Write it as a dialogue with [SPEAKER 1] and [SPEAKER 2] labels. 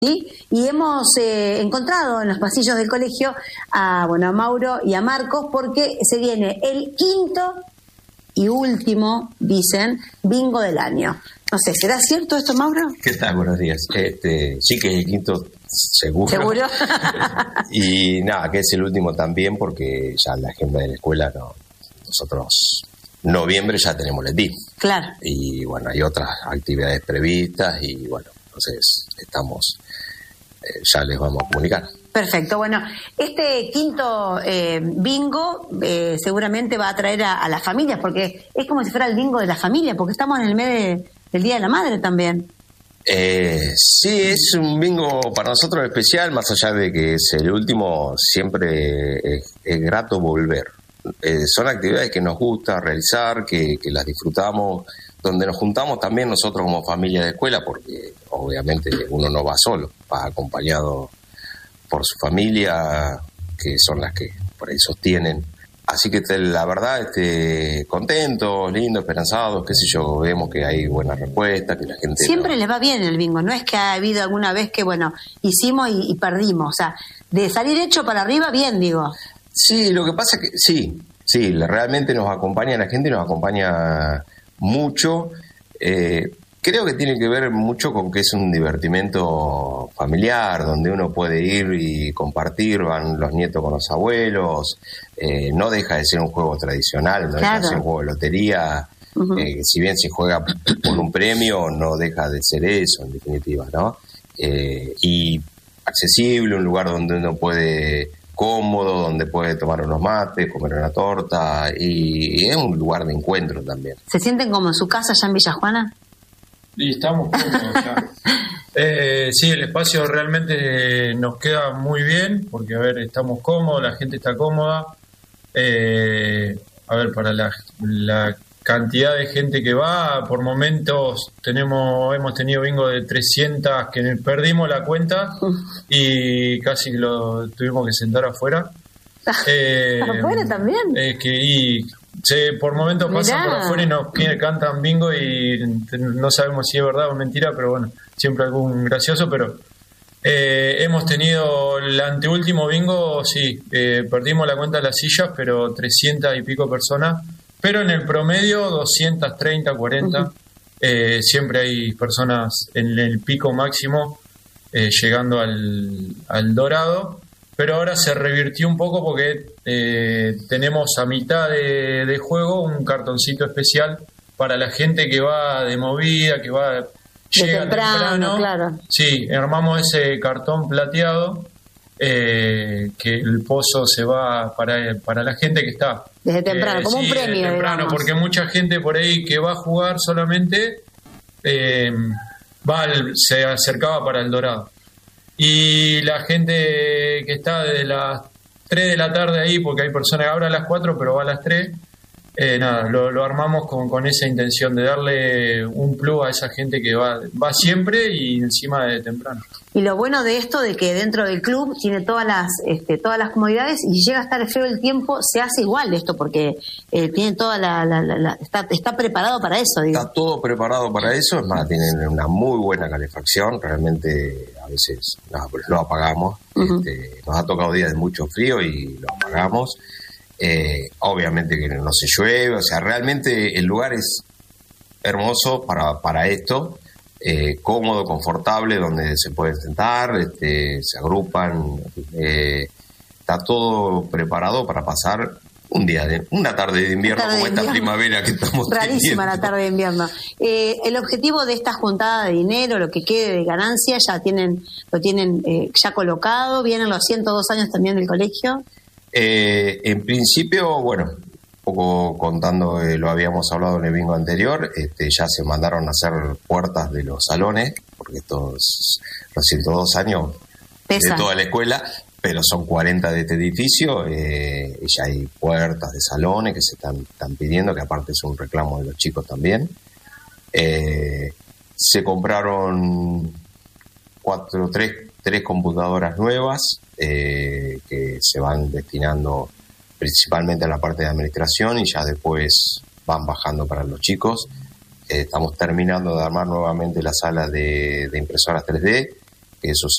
[SPEAKER 1] ¿sí? Y hemos encontrado en los pasillos del colegio a Mauro y a Marcos, porque se viene el quinto y último, dicen, bingo del año. No sé, ¿será cierto esto, Mauro?
[SPEAKER 2] ¿Qué tal? Buenos días. Sí que es el quinto, seguro.
[SPEAKER 1] ¿Seguro?
[SPEAKER 2] Y nada, que es el último también, porque ya la agenda de la escuela, nosotros noviembre ya tenemos el DIF.
[SPEAKER 1] Claro.
[SPEAKER 2] Y bueno, hay otras actividades previstas y bueno, entonces estamos, ya les vamos a comunicar.
[SPEAKER 1] Perfecto. Bueno, este quinto bingo seguramente va a atraer a las familias, porque es como si fuera el bingo de la familia, porque estamos en el mes del Día de la Madre también.
[SPEAKER 2] Sí, es un bingo para nosotros especial, más allá de que es el último, siempre es grato volver. Son actividades que nos gusta realizar, que las disfrutamos, donde nos juntamos también nosotros como familia de escuela, porque obviamente uno no va solo, va acompañado por su familia, que son las que por ahí sostienen. Así que la verdad, contentos, lindos, esperanzados, qué sé yo, vemos que hay buena respuesta, que la gente...
[SPEAKER 1] Siempre les va bien el bingo, no es que ha habido alguna vez que, hicimos y perdimos, o sea, de salir hecho para arriba, bien, digo.
[SPEAKER 2] Sí, lo que pasa es que sí, realmente nos acompaña la gente, nos acompaña mucho. Creo que tiene que ver mucho con que es un divertimento familiar, donde uno puede ir y compartir, van los nietos con los abuelos, no deja de ser un juego tradicional, no deja de ser un juego de lotería, si bien se juega por un premio, no deja de ser eso, en definitiva, ¿no? Y accesible, un lugar donde uno puede... cómodo, donde puede tomar unos mates, comer una torta, y es un lugar de encuentro también.
[SPEAKER 1] ¿Se sienten como en su casa allá en Villa Juana?
[SPEAKER 3] Y estamos cómodos ya. Sí, el espacio realmente nos queda muy bien, porque, estamos cómodos, la gente está cómoda. Para la cantidad de gente que va, por momentos hemos tenido bingo de 300 que perdimos la cuenta y casi lo tuvimos que sentar afuera.
[SPEAKER 1] ¿Afuera también?
[SPEAKER 3] Por momentos pasan por afuera y nos cantan bingo y no sabemos si es verdad o mentira, pero bueno, siempre algún gracioso. Pero hemos tenido el anteúltimo bingo, perdimos la cuenta de las sillas, pero 300 y pico personas. Pero en el promedio, 230, 40, siempre hay personas en el pico máximo llegando al dorado. Pero ahora se revirtió un poco porque tenemos a mitad de juego un cartoncito especial para la gente que va de movida, llega temprano.
[SPEAKER 1] Claro.
[SPEAKER 3] Sí, armamos ese cartón plateado. Que el pozo se va para la gente que está
[SPEAKER 1] desde temprano, como un premio,
[SPEAKER 3] temprano, digamos. Porque mucha gente por ahí que va a jugar solamente se acercaba para el dorado, y la gente que está desde las 3 de la tarde ahí, porque hay personas que ahora a las 4 pero va a las 3, lo armamos con esa intención de darle un plus a esa gente que va siempre y encima de temprano.
[SPEAKER 1] Y lo bueno de esto, de que dentro del club tiene todas las comodidades, y llega a estar feo el tiempo, se hace igual esto, porque tiene toda está preparado para eso, digo.
[SPEAKER 2] Está todo preparado para eso, es más, tienen una muy buena calefacción, realmente a veces lo apagamos, nos ha tocado días de mucho frío y lo apagamos. Obviamente que no se llueve, o sea, realmente el lugar es hermoso para esto, cómodo, confortable, donde se pueden sentar, se agrupan, está todo preparado para pasar una tarde de invierno como esta primavera que estamos teniendo.
[SPEAKER 1] Rarísima la tarde de invierno. El objetivo de esta juntada de dinero, lo que quede de ganancia, lo tienen ya colocado, vienen los 102 años también del colegio.
[SPEAKER 2] En principio, un poco contando, lo habíamos hablado en el bingo anterior, ya se mandaron a hacer puertas de los salones, porque estos los 102 años
[SPEAKER 1] Pesan.
[SPEAKER 2] De toda la escuela, pero son 40 de este edificio, y ya hay puertas de salones que se están pidiendo, que aparte es un reclamo de los chicos también. Se compraron tres computadoras nuevas, que se van destinando principalmente a la parte de administración y ya después van bajando para los chicos. Estamos terminando de armar nuevamente la sala de impresoras 3D eso sí.